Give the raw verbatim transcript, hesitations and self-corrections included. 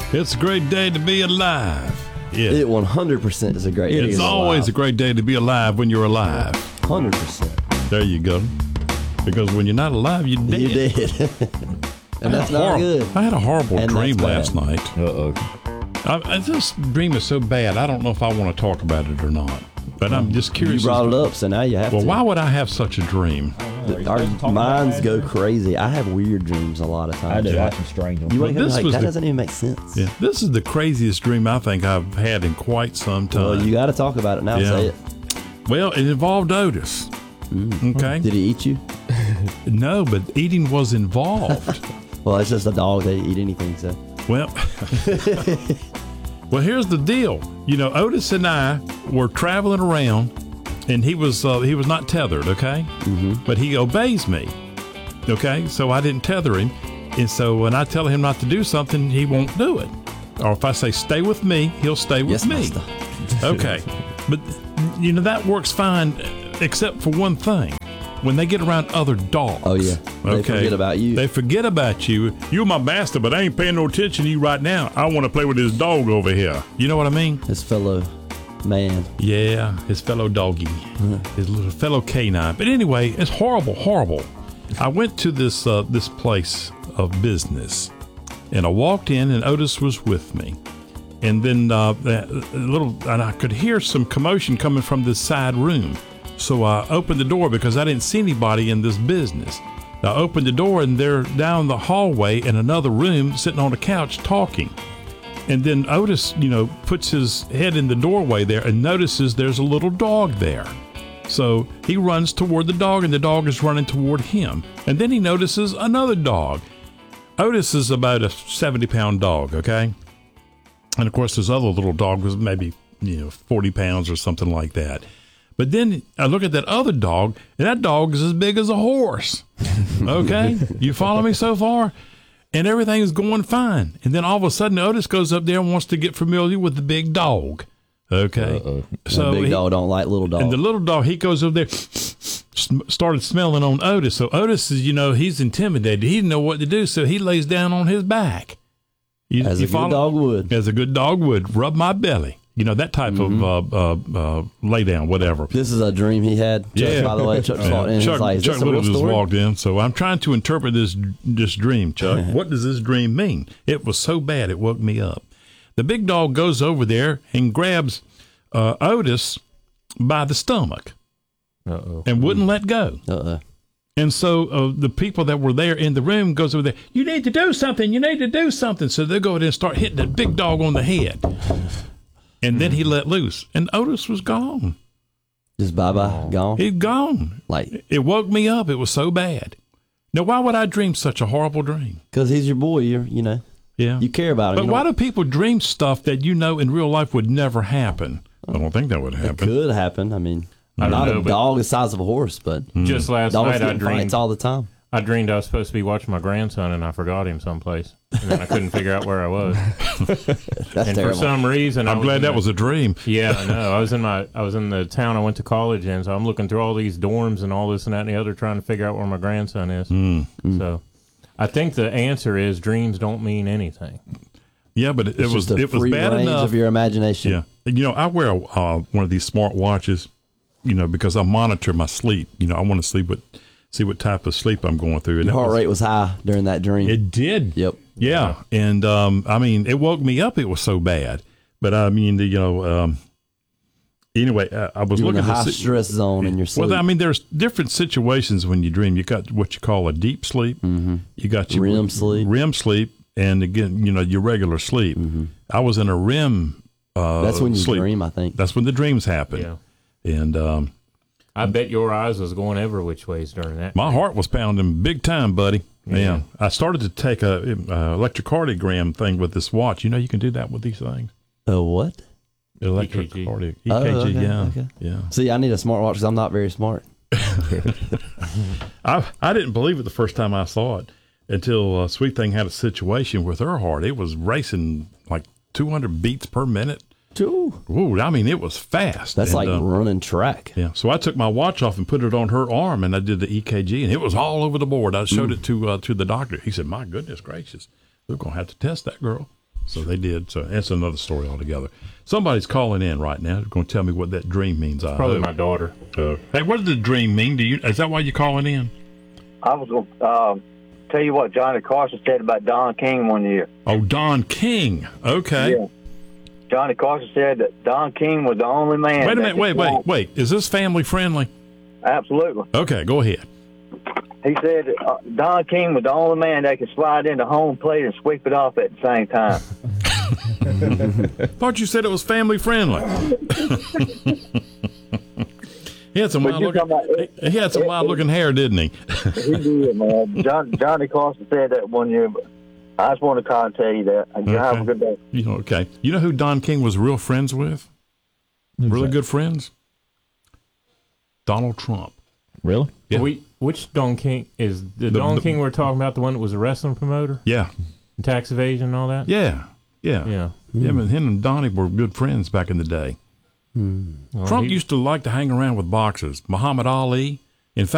It's a great day to be alive. Yeah. It one hundred percent is a great day. It's always alive. A great day to be alive when you're alive. one hundred percent. There you go. Because when you're not alive, you're dead. You're dead. And that's not horrible, good. I had a horrible and dream last night. Uh-oh. I, I, this dream is so bad, I don't know if I want to talk about it or not. But I'm just curious. You brought it up, so now you have well, to. Well, why would I have such a dream? Our minds go crazy. I have weird dreams a lot of times. I do. I have some strange ones. You wake well, up like, that the, doesn't even make sense. Yeah, this is the craziest dream I think I've had in quite some time. Well, you got to talk about it now. Yeah. Say it. Well, it involved Otis. Mm. Okay. Did he eat you? No, but eating was involved. Well, it's just a dog. They eat anything, so. Well, well, here's the deal. You know, Otis and I were traveling around, and he was uh, he was not tethered, okay? Mm-hmm. But he obeys me, okay? So I didn't tether him, and so when I tell him not to do something, he won't do it. Or if I say stay with me, he'll stay with yes, me. Okay, but you know that works fine, except for one thing. When they get around other dogs. Oh, yeah. They okay, forget about you. They forget about you. You're my master, but I ain't paying no attention to you right now. I want to play with this dog over here. You know what I mean? His fellow man. Yeah, his fellow doggy. Mm-hmm. His little fellow canine. But anyway, it's horrible, horrible. I went to this uh, this place of business, and I walked in, and Otis was with me. And then uh, that little, and I could hear some commotion coming from this side room. So I opened the door because I didn't see anybody in this business. I opened the door, and they're down the hallway in another room sitting on a couch talking. And then Otis, you know, puts his head in the doorway there and notices there's a little dog there. So he runs toward the dog, and the dog is running toward him. And then he notices another dog. Otis is about a seventy-pound dog, okay? And, of course, this other little dog was maybe, you know, forty pounds or something like that. But then I look at that other dog, and that dog is as big as a horse. Okay? You follow me so far? And everything is going fine. And then all of a sudden, Otis goes up there and wants to get familiar with the big dog. Okay? Uh-oh. So the big he, dog don't like little dogs. And the little dog, he goes over there, started smelling on Otis. So Otis is, you know, he's intimidated. He didn't know what to do, so he lays down on his back. You, As you a follow? good dog would. As a good dog would. Rub my belly. You know, that type mm-hmm. of uh, uh, uh, lay down, whatever. This is a dream he had. Chuck, yeah. By the way, Chuck yeah. saw it in Chuck, his life. Is Chuck this a Little real just story? walked in, so I'm trying to interpret this this dream, Chuck. What does this dream mean? It was so bad it woke me up. The big dog goes over there and grabs uh, Otis by the stomach Uh-oh. and wouldn't let go. Uh-oh. And so uh, the people that were there in the room goes over there, you need to do something, you need to do something. So they go over there and start hitting the big dog on the head. And then he let loose, and Otis was gone. Just bye-bye, gone? He'd gone. Like, it woke me up. It was so bad. Now, why would I dream such a horrible dream? Because he's your boy, you're, you know. Yeah. You care about him. But you know why what? do people dream stuff that you know in real life would never happen? I don't think that would happen. It could happen. I mean, I not know, a dog the size of a horse, but just last dogs night get I in dreamed fights all the time. I dreamed I was supposed to be watching my grandson, and I forgot him someplace, and then I couldn't figure out where I was. That's and terrible. for some reason, I I'm was glad in that the, was a dream. Yeah, I know. I was in my I was in the town I went to college in, so I'm looking through all these dorms and all this and that and the other, trying to figure out where my grandson is. Mm. So, I think the answer is dreams don't mean anything. Yeah, but it, it It's was just a it was free bad range enough. of your imagination. Yeah, you know, I wear a, uh, one of these smart watches, you know, because I monitor my sleep. You know, I want to see what see what type of sleep I'm going through. And Your heart was, rate was high during that dream. It did. Yep. Yeah, and um, I mean, it woke me up. It was so bad, but I mean, you know, um, anyway, uh, I was You're in looking a at high the, stress zone in your sleep. Well, I mean, there's different situations when you dream. You got what you call a deep sleep. Mm-hmm. You got your R E M sleep. R E M sleep, and again, you know, your regular sleep. Mm-hmm. I was in a R E M. Uh, That's when you sleep. dream, I think. That's when the dreams happen. Yeah. And um, I bet your eyes was going every which ways during that. my heart was pounding big time, buddy. Yeah. Yeah. I started to take a, a electrocardiogram thing with this watch. You know, you can do that with these things. Oh, what? Electrocardiogram. E K G, Oh, okay, yeah. okay. Yeah. See, I need a smartwatch because I'm not very smart. I I didn't believe it the first time I saw it until uh, Sweet Thing had a situation with her heart. It was racing like two hundred beats per minute. Ooh. Ooh, I mean, it was fast. That's And, like uh, running track. Yeah, so I took my watch off and put it on her arm, and I did the E K G, and it was all over the board. I showed Mm. it to uh, to the doctor. He said, "My goodness gracious, we're gonna have to test that girl." So they did. So that's another story altogether. Somebody's calling in right now. They're going to tell me what that dream means. I Probably hope. my daughter. Uh, hey, what did the dream mean? Do you? Is that why you're calling in? I was going to uh, tell you what Johnny Carson said about Don King one year. Oh, Don King. Okay. Yeah. Johnny Carson said that Don King was the only man. Wait a that minute. could Wait, fly- wait, wait. Is this family friendly? Absolutely. Okay, go ahead. He said that, uh, Don King was the only man that could slide into home plate and sweep it off at the same time. Thought you said it was family friendly. He had some But wild you looking. talking about- He he had some wild looking hair, didn't he? He did, man. John, Johnny Carson said that one year. But I just want to call and tell you that. And you have a Okay. good day. You know, okay. You know who Don King was real friends with? Really good friends? Donald Trump. Really? Yeah. We, which Don King is the, The- Don the- King we're talking about? The one that was a wrestling promoter, Yeah. and tax evasion and all that. Yeah. Yeah. Yeah. Yeah, but him and Donnie were good friends back in the day. Well, Trump he- used to like to hang around with boxers. Muhammad Ali,